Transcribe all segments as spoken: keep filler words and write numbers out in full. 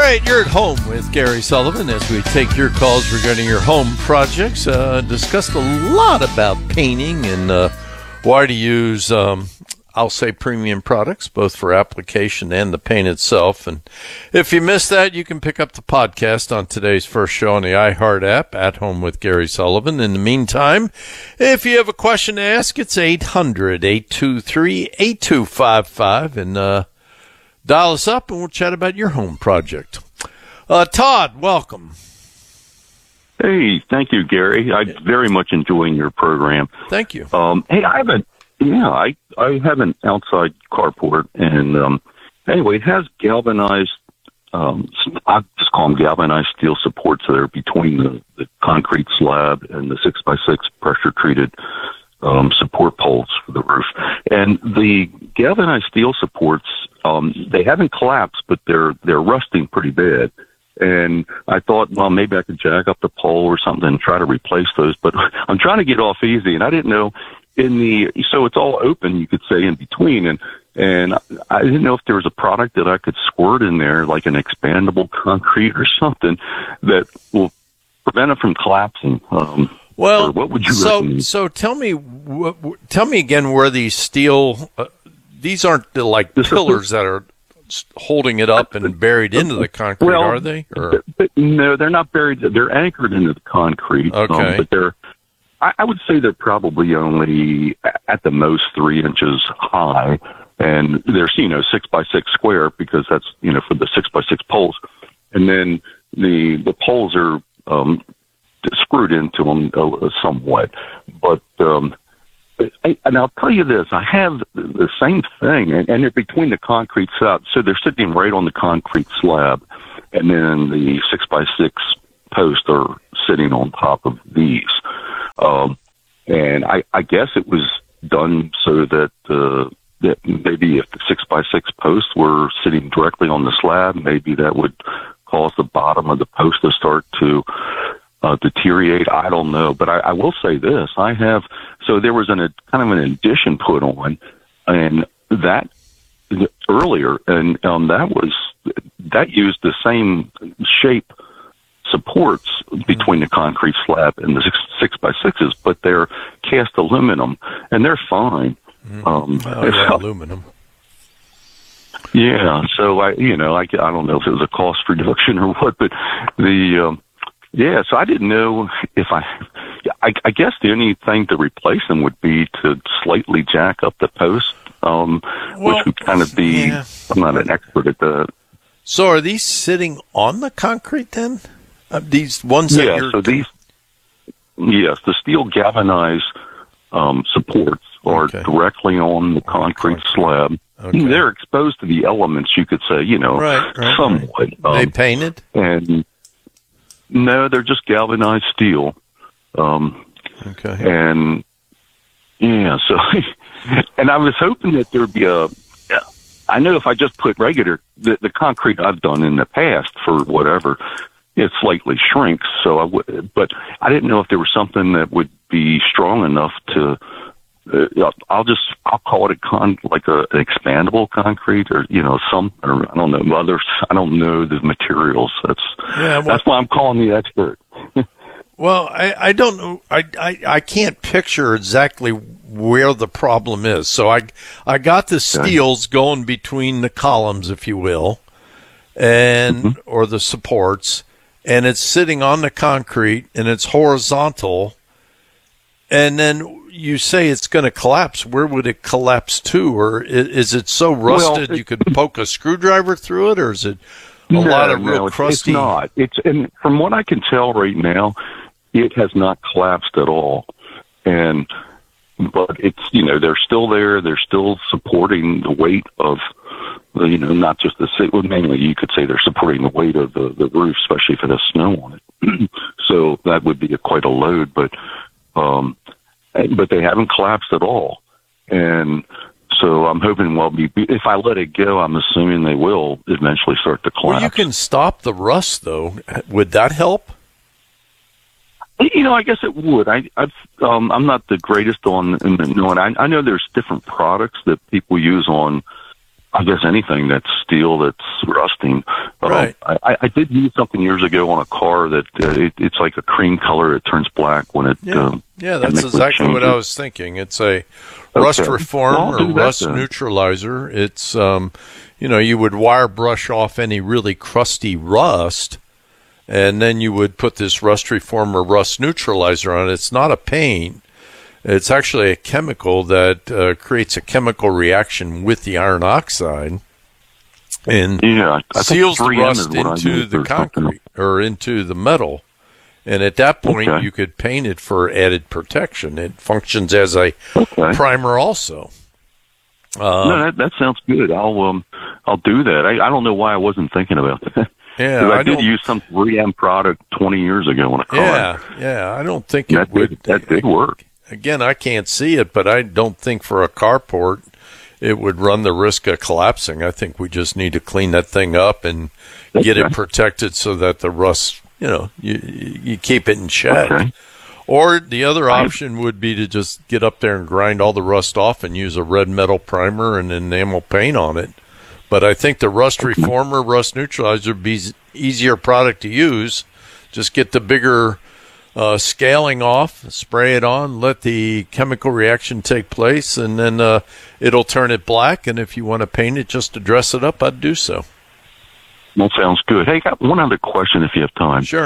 right, you're at home with Gary Sullivan as we take your calls regarding your home projects. Uh, discussed a lot about painting and uh, why to use, um, I'll say, premium products, both for application and the paint itself. And if you missed that, you can pick up the podcast on today's first show on the iHeart app, At Home with Gary Sullivan. In the meantime, if you have a question to ask, it's eight hundred, eight two three, eight two five five, and uh, dial us up and we'll chat about your home project. Uh, Todd, welcome. Hey, thank you, Gary. I'm very much enjoying your program. Thank you. Um, hey, I have a, yeah, I, I have an outside carport, and um, anyway, it has galvanized, um, I just call them galvanized steel supports that are between the, the concrete slab and the six by six pressure treated um, support poles for the roof. And the galvanized steel supports, um, they haven't collapsed, but they're they're rusting pretty bad. And I thought, well, maybe I could jack up the pole or something and try to replace those. But I'm trying to get off easy, and I didn't know in the so it's all open, you could say, in between. And and I didn't know if there was a product that I could squirt in there, like an expandable concrete or something that will prevent it from collapsing. Um, Well, what would you so recommend? so tell me wh- wh- tell me again where these steel uh, these aren't the like This is- pillars that are s- holding it up and buried into the concrete, Well, are they? Or But no, they're not buried. They're anchored into the concrete. Okay. Um, but they're, I, I would say they're probably only at the most three inches high, and they're you know six by six square because that's you know for the six by six poles, and then the the poles are um, screwed into them uh, somewhat. But um, I, and I'll tell you this: I have the same thing, and, and they're between the concrete slab, so they're sitting right on the concrete slab, and then the six by six posts are sitting on top of these. Um, and I, I guess it was done so that uh, that maybe if the six by six posts were sitting directly on the slab, maybe that would cause the bottom of the post to start to uh, deteriorate. I don't know, but I, I will say this: I have. So there was an, a kind of an addition put on, and that earlier, and um, that was that used the same shape supports between the concrete slab and the six, six by sixes, but they're cast aluminum, and they're fine. Mm-hmm. Um, oh, yeah, aluminum. Yeah, so I, you know, I, I don't know if it was a cost reduction or what, but the, um, yeah, so I didn't know if I, I, I guess the only thing to replace them would be to slightly jack up the post, um, well, which would kind of be, yeah. I'm not an expert at that. So are these sitting on the concrete then? Uh, these ones that Yeah, you're... so these, yes, the steel galvanized um, supports are Okay. directly on the concrete slab. Okay. They're exposed to the elements, you could say, you know, Right, right, somewhat. They Um, painted? and no, they're just galvanized steel. Um, Okay. and yeah, so, and I was hoping that there'd be a, I know if I just put regular, the, the concrete I've done in the past for whatever, it slightly shrinks. So I would, but I didn't know if there was something that would be strong enough to, uh, I'll just, I'll call it a con, like a, an expandable concrete or, you know, some, or I don't know, others, I don't know the materials. That's, Yeah, well- that's why I'm calling the expert. Well, I, I don't know. I, I, I can't picture exactly where the problem is. So I I got the steels going between the columns, if you will, and Mm-hmm. or the supports, and it's sitting on the concrete and it's horizontal. And then you say it's going to collapse. Where would it collapse to? Or is, is it so rusted Well, it- you could poke a screwdriver through it, or is it a no, lot of no, real it's, crusty? It's not. It's, and from what I can tell right now, it has not collapsed at all. And, but it's, you know, they're still there. They're still supporting the weight of, the, you know, not just the, well, mainly you could say they're supporting the weight of the, the roof, especially if it has snow on it. So that would be a, quite a load, but, um, but they haven't collapsed at all. And so I'm hoping, well, be, if I let it go, I'm assuming they will eventually start to collapse. Well, you can stop the rust, though. Would that help? You know, I guess it would. I, I've, um, I'm not the greatest on in the knowing. I, I know there's different products that people use on I guess anything that's steel that's rusting. Right. Um, I, I did use something years ago on a car that uh, it, it's like a cream color. It turns black when it. Yeah, um, yeah that's exactly what I was thinking. It's a rust Okay. reform Well, I'll or do that rust then. neutralizer. It's, um, you know, you would wire brush off any really crusty rust, and then you would put this rust reform or rust neutralizer on it. It's not a paint. It's actually a chemical that uh, creates a chemical reaction with the iron oxide and Yeah, I think seals the three M rust is what I into used the or something. concrete or into the metal. And at that point, Okay. you could paint it for added protection. It functions as a Okay. primer also. Um, no, that, that sounds good. I'll um, I'll do that. I, I don't know why I wasn't thinking about that. Yeah, 'Cause I, I did don't- use some three M product twenty years ago on a car. yeah, yeah. I don't think it that would. did, that did work. Again, I can't see it, but I don't think for a carport it would run the risk of collapsing. I think we just need to clean that thing up and get it Okay. protected so that the rust, you know, you you keep it in check. Okay. Or the other I- option would be to just get up there and grind all the rust off and use a red metal primer and enamel paint on it. But I think the rust reformer, rust neutralizer would be s- easier product to use. Just get the bigger uh, scaling off, spray it on, let the chemical reaction take place, and then uh, it'll turn it black. And if you want to paint it just to dress it up, I'd do so. That sounds good. Hey, got one other question if you have time. Sure.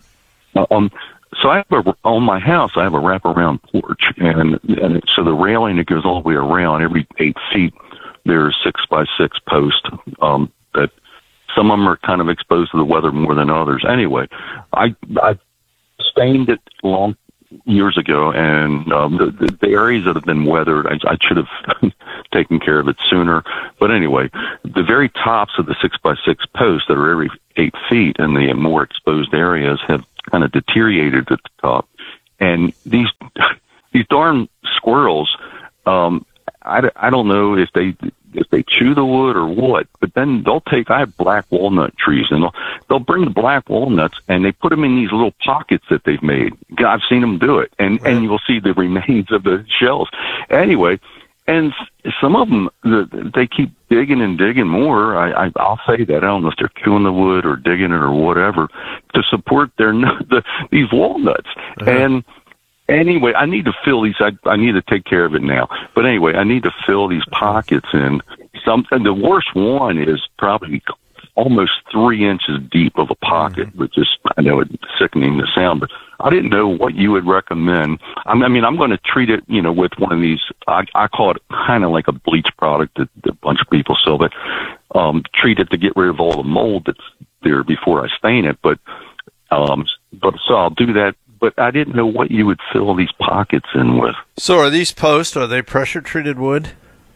Uh, um, so I have a, on my house, I have a wraparound porch, and, and it, so the railing that goes all the way around, every eight feet, there's six by six posts. Um, that some of them are kind of exposed to the weather more than others. Anyway, I I stained it long years ago, and um, the, the the areas that have been weathered, I, I should have taken care of it sooner. But anyway, the very tops of the six by six posts that are every eight feet, and the more exposed areas have kind of deteriorated at the top. And these these darn squirrels, um, I, I don't know if they if they chew the wood or what, but then they'll take. I have black walnut trees, and they'll they'll bring the black walnuts and they put them in these little pockets that they've made. I've seen them do it, and Right. and you'll see the remains of the shells. Anyway, and s- some of them the, they keep digging and digging more. I, I I'll say that I don't know if they're chewing the wood or digging it or whatever to support their the, these walnuts. Uh-huh. And anyway, I need to fill these. I, I need to take care of it now. But anyway, I need to fill these pockets in. Something. The worst one is probably almost three inches deep of a pocket, Mm-hmm. which is, I know it's sickening to sound, but I didn't know what you would recommend. I mean, I'm going to treat it, you know, with one of these. I, I call it kind of like a bleach product that, that a bunch of people sell, but um, treat it to get rid of all the mold that's there before I stain it. But um, but so I'll do that. But I didn't know what you would fill these pockets in with. So are these posts, are they pressure treated wood?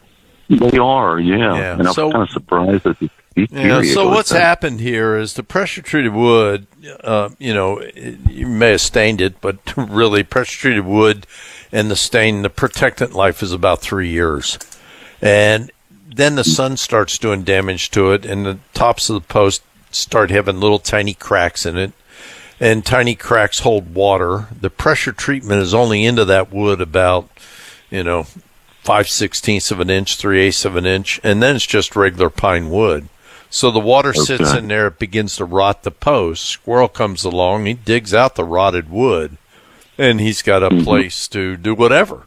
They are, yeah. Yeah, And I'm so- kind of surprised that it's Yeah, so like what's that. happened here is the pressure-treated wood, uh, you know, it, you may have stained it, but really pressure-treated wood and the stain, the protectant life is about three years. And then the sun starts doing damage to it, and the tops of the post start having little tiny cracks in it, and tiny cracks hold water. The pressure treatment is only into that wood about, you know, five sixteenths of an inch, three eighths of an inch, and then it's just regular pine wood. So the water sits Okay. in there, it begins to rot the post. Squirrel comes along, he digs out the rotted wood, and he's got a Mm-hmm. place place to do whatever.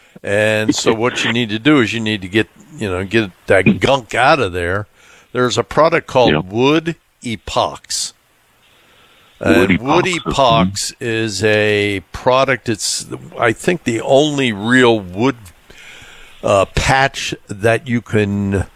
And so what you need to do is you need to get, you know, get that gunk out of there. There's a product called Yeah. Wood Epox. Wood And Wood Epox. Epox is a product, it's, I think, the only real wood uh, patch that you can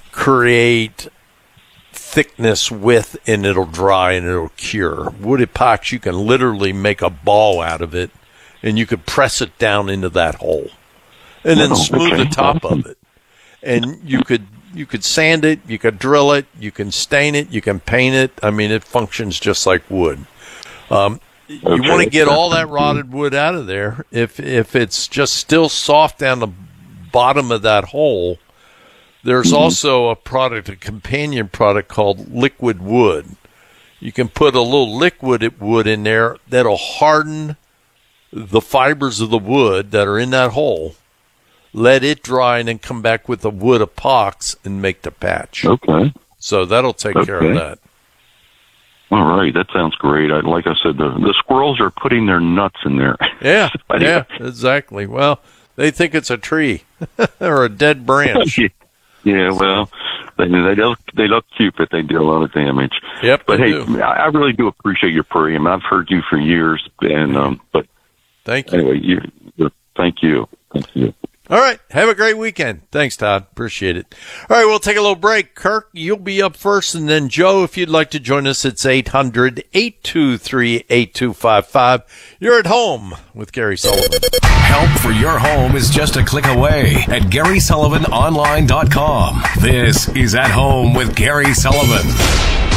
create thickness with, and it'll dry and it'll cure. Wood epoxy, you can literally make a ball out of it, and you could press it down into that hole, and then Oh, smooth okay. the top of it. And you could you could sand it, you could drill it, you can stain it, you can paint it. I mean, it functions just like wood. Um, you Okay. want to get all that rotted wood out of there. If if it's just still soft down the bottom of that hole, there's Mm-hmm. also a product, a companion product called liquid wood. You can put a little liquid wood in there that'll harden the fibers of the wood that are in that hole, let it dry, and then come back with a wood epox and make the patch. Okay. So that'll take Okay. care of that. All right, that sounds great. I, like I said, the, the squirrels are putting their nuts in there. Yeah, So anyway. yeah, exactly. Well, they think it's a tree or a dead branch. Yeah, well, they they look they look cute, but they do a lot of damage. Yep, But they hey, do. I, I really do appreciate your praying. I've heard you for years, and um, but Thank you. anyway, you, you thank you, thank you. All right. Have a great weekend. Thanks, Todd. Appreciate it. All right. We'll take a little break. Kirk, you'll be up first. And then, Joe, if you'd like to join us, it's eight hundred, eight two three, eight two five five. You're at home with Gary Sullivan. Help for your home is just a click away at Gary Sullivan Online dot com. This is At Home with Gary Sullivan.